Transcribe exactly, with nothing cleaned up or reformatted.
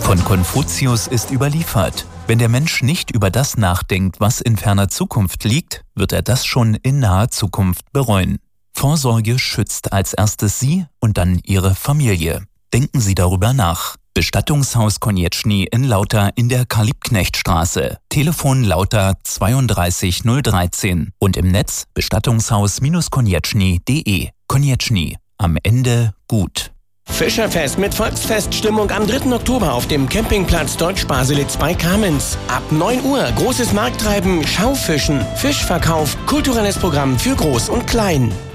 Von Konfuzius ist überliefert: Wenn der Mensch nicht über das nachdenkt, was in ferner Zukunft liegt, wird er das schon in naher Zukunft bereuen. Vorsorge schützt als erstes Sie und dann Ihre Familie. Denken Sie darüber nach. Bestattungshaus Konieczny in Lauter in der Karl-Liebknecht-Straße. Telefon Lauter zweiunddreißig null dreizehn und im Netz bestattungshaus konieczny punkt de. Konieczny. Am Ende gut. Fischerfest mit Volksfeststimmung am dritten Oktober auf dem Campingplatz Deutsch-Baselitz bei Kamenz. Ab neun Uhr großes Markttreiben, Schaufischen, Fischverkauf, kulturelles Programm für Groß und Klein.